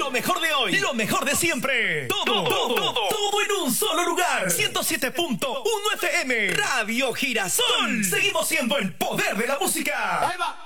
Lo mejor de hoy, lo mejor de siempre. Todo en un solo lugar. 107.1 FM. Radio Girasol. Seguimos siendo el poder de la música. Ahí va.